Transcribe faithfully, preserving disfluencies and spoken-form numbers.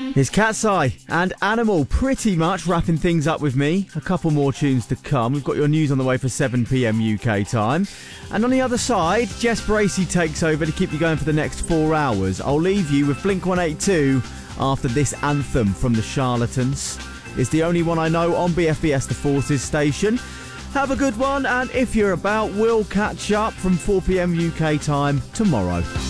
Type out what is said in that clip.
Here's Cat's Eye and Animal pretty much wrapping things up with me. A couple more tunes to come. We've got your news on the way for seven p.m. U K time. And on the other side, Jess Bracey takes over to keep you going for the next four hours. I'll leave you with Blink one eighty-two after this anthem from the Charlatans. It's the only one I know on B F B S The Forces station. Have a good one, and if you're about, we'll catch up from four p.m. U K time tomorrow.